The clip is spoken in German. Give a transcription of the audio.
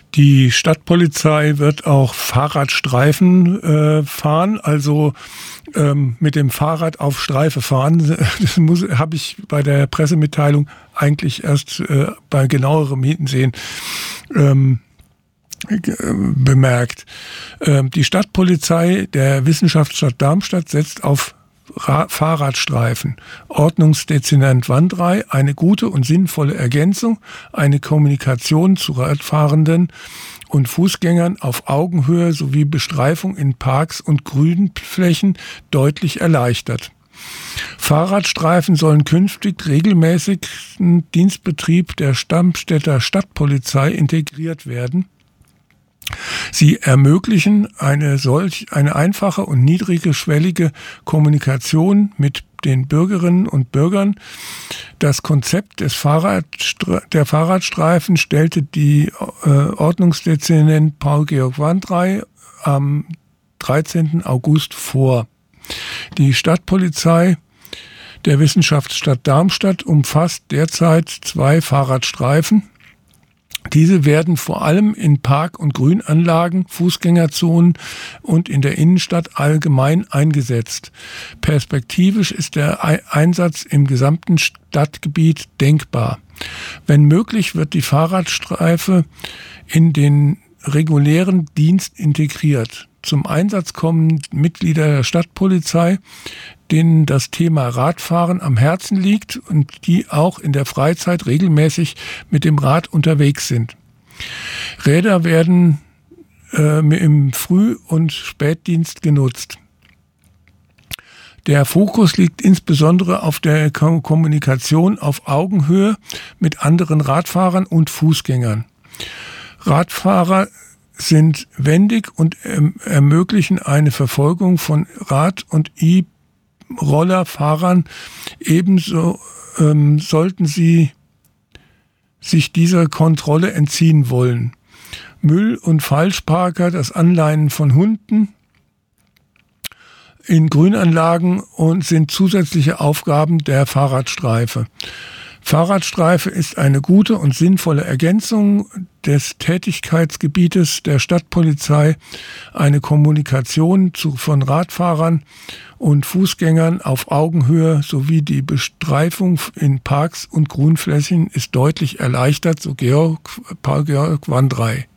Die Stadtpolizei wird auch Fahrradstreifen fahren, also mit dem Fahrrad auf Streife fahren. Das habe ich bei der Pressemitteilung eigentlich erst bei genauerem Hinsehen bemerkt. Die Stadtpolizei der Wissenschaftsstadt Darmstadt setzt auf Fahrradstreifen. Ordnungsdezernent Wandrei, eine gute und sinnvolle Ergänzung, eine Kommunikation zu Radfahrenden und Fußgängern auf Augenhöhe sowie Bestreifung in Parks und Grünflächen deutlich erleichtert. Fahrradstreifen sollen künftig regelmäßigen Dienstbetrieb der Darmstädter Stadtpolizei integriert werden. Sie ermöglichen eine einfache und niedrigschwellige Kommunikation mit den Bürgerinnen und Bürgern. Das Konzept der Fahrradstreifen stellte die Ordnungsdezernent Paul-Georg Wandrei am 13. August vor. Die Stadtpolizei der Wissenschaftsstadt Darmstadt umfasst derzeit 2 Fahrradstreifen. Diese werden vor allem in Park- und Grünanlagen, Fußgängerzonen und in der Innenstadt allgemein eingesetzt. Perspektivisch ist der Einsatz im gesamten Stadtgebiet denkbar. Wenn möglich, wird die Fahrradstreife in den regulären Dienst integriert. Zum Einsatz kommen Mitglieder der Stadtpolizei, denen das Thema Radfahren am Herzen liegt und die auch in der Freizeit regelmäßig mit dem Rad unterwegs sind. Räder werden im Früh- und Spätdienst genutzt. Der Fokus liegt insbesondere auf der Kommunikation auf Augenhöhe mit anderen Radfahrern und Fußgängern. Radfahrer sind wendig und ermöglichen eine Verfolgung von Rad- und E-Rollerfahrern. Ebenso sollten sie sich dieser Kontrolle entziehen wollen. Müll- und Falschparker, das Anleihen von Hunden in Grünanlagen und sind zusätzliche Aufgaben der Fahrradstreife. Fahrradstreife ist eine gute und sinnvolle Ergänzung des Tätigkeitsgebietes der Stadtpolizei, eine Kommunikation von Radfahrern und Fußgängern auf Augenhöhe sowie die Bestreifung in Parks und Grünflächen ist deutlich erleichtert, so Paul-Georg Wandrei.